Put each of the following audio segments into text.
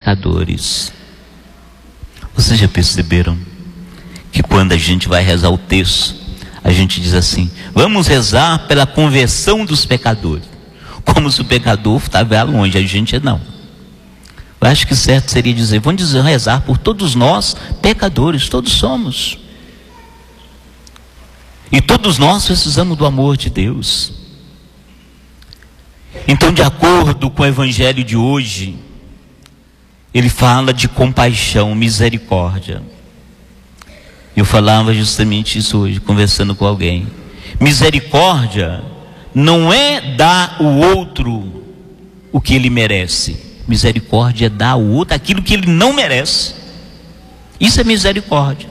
pecadores. Vocês já perceberam que quando a gente vai rezar o texto, a gente diz assim: vamos rezar pela conversão dos pecadores, como se o pecador estava longe, a gente não. Eu acho que certo seria dizer: vamos rezar por todos nós pecadores, todos somos, e todos nós precisamos do amor de Deus. Então, de acordo com o evangelho de hoje, ele fala de compaixão, misericórdia. Eu falava justamente isso hoje, conversando com alguém. Misericórdia não é dar ao outro o que ele merece. Misericórdia é dar ao outro aquilo que ele não merece. Isso é misericórdia.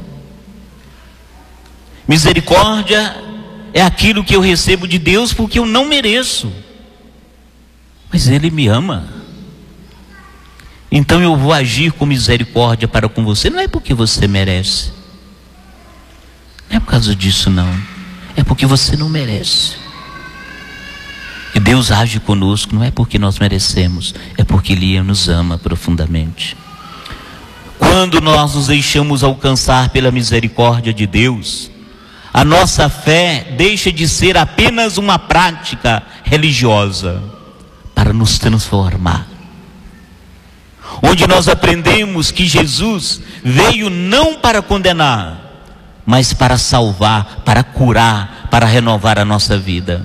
Misericórdia é aquilo que eu recebo de Deus porque eu não mereço, mas Ele me ama. Então eu vou agir com misericórdia para com você. Não é porque você merece, não é por causa disso não, é porque você não merece. E Deus age conosco não é porque nós merecemos, é porque Ele nos ama profundamente. Quando nós nos deixamos alcançar pela misericórdia de Deus, a nossa fé deixa de ser apenas uma prática religiosa para nos transformar, onde nós aprendemos que Jesus veio não para condenar, mas para salvar, para curar, para renovar a nossa vida.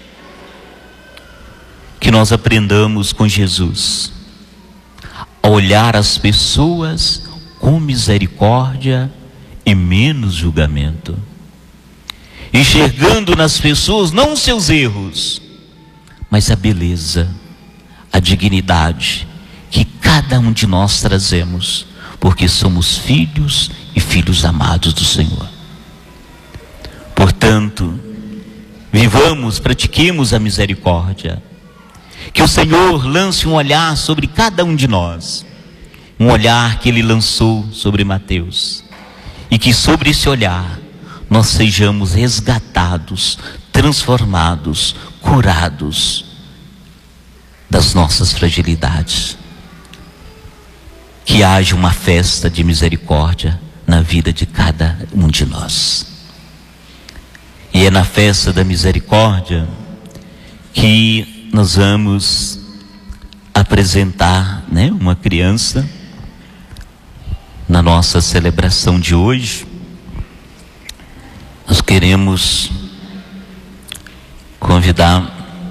Que nós aprendamos com Jesus a olhar as pessoas com misericórdia e menos julgamento, enxergando nas pessoas não os seus erros, mas a beleza, a dignidade que cada um de nós trazemos, porque somos filhos e filhos amados do Senhor. Portanto, vivamos, pratiquemos a misericórdia. Que o Senhor lance um olhar sobre cada um de nós, um olhar que Ele lançou sobre Mateus, e que sobre esse olhar nós sejamos resgatados, transformados, curados das nossas fragilidades. Que haja uma festa de misericórdia na vida de cada um de nós. E é na festa da misericórdia que nós vamos apresentar, uma criança na nossa celebração de hoje. Nós queremos convidar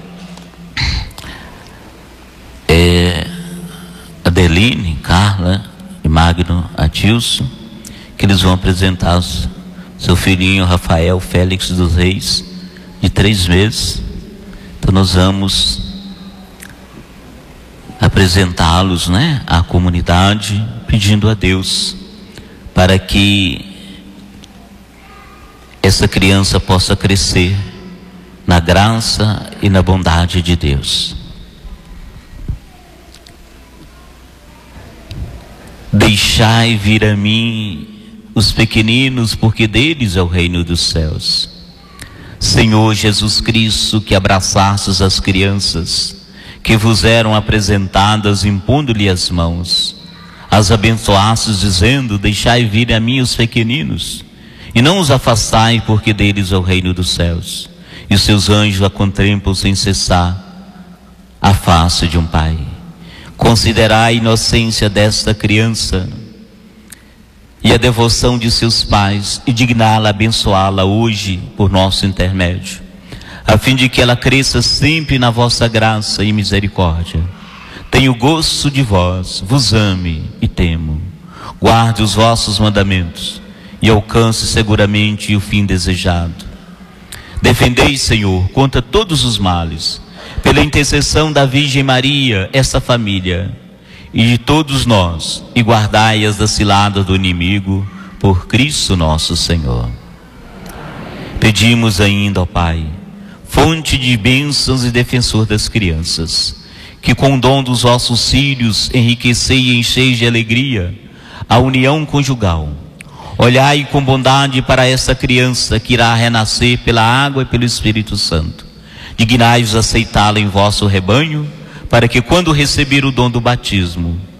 Adeline, Carla e Magno Atilson, que eles vão apresentar seu filhinho Rafael Félix dos Reis, de 3 meses. Então nós vamos apresentá-los, à comunidade, pedindo a Deus para que essa criança possa crescer na graça e na bondade de Deus. Deixai vir a mim os pequeninos, porque deles é o reino dos céus. Senhor Jesus Cristo, que abraçastes as crianças que vos eram apresentadas, impondo-lhe as mãos, as abençoastes, dizendo: deixai vir a mim os pequeninos, e não os afastai, porque deles é o reino dos céus. E os seus anjos a contemplam sem cessar a face de um pai. Considerai a inocência desta criança e a devoção de seus pais, e digná-la, abençoá-la hoje por nosso intermédio, a fim de que ela cresça sempre na vossa graça e misericórdia. Tenho gosto de vós, vos ame e temo. Guarde os vossos mandamentos e alcance seguramente o fim desejado. Defendei, Senhor, contra todos os males, pela intercessão da Virgem Maria, esta família e de todos nós, e guardai-as da cilada do inimigo, por Cristo nosso Senhor. Pedimos ainda, ó Pai, fonte de bênçãos e defensor das crianças, que com o dom dos vossos filhos enriquecei e encheis de alegria a união conjugal. Olhai com bondade para esta criança que irá renascer pela água e pelo Espírito Santo. Dignai-vos aceitá-la em vosso rebanho, para que quando receber o dom do batismo,